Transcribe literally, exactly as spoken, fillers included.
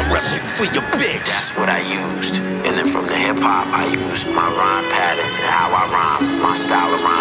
I'm rushing for your bitch. That's what I used. And then from the hip hop, I used my rhyme pattern and how I rhyme, my style of rhyme.